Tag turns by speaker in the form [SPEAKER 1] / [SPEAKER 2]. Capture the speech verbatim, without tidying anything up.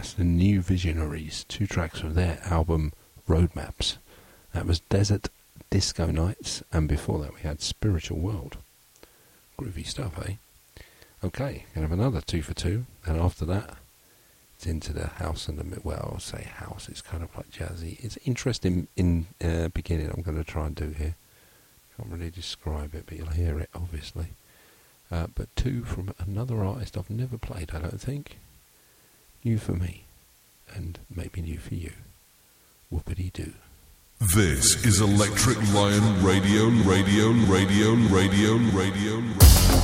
[SPEAKER 1] That's the New Visionaries, two tracks from their album Roadmaps. That was Desert Disco Nights, and before that we had Spiritual World. Groovy stuff, eh? Okay, gonna have another two for two, and after that it's into the house and the, well, I'll say house, it's kind of like jazzy. It's interesting in uh, beginning I'm going to try and do here. Can't really describe it, but you'll hear it, obviously. Uh, but two from another artist I've never played, I don't think. New for me, and maybe new for you. Whoopity-doo.
[SPEAKER 2] This is Electric Lion Radio, Radio, Radio, Radio, Radio, Radio.